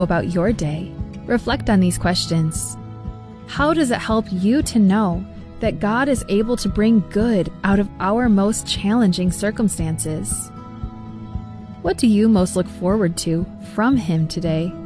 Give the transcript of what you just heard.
about your day? Reflect on these questions. How does it help you to know that God is able to bring good out of our most challenging circumstances? What do you most look forward to from Him today?